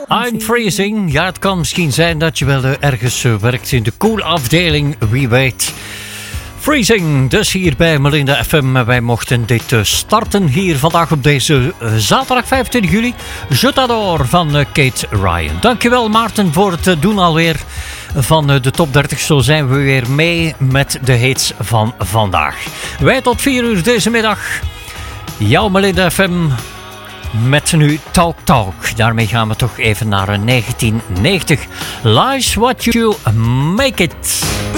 I'm freezing. Ja, het kan misschien zijn dat je wel ergens werkt in de koelafdeling. Wie weet. Freezing, dus hier bij Melinda FM. Wij mochten dit starten hier vandaag op deze zaterdag 25 juli. Je t'adore van Kate Ryan. Dankjewel Maarten voor het doen alweer van de top 30. Zo zijn we weer mee met de hits van vandaag. Wij tot 4 uur deze middag. Jouw Melinda FM met nu Talk Talk. Daarmee gaan we toch even naar 1990. Life's What You Make It.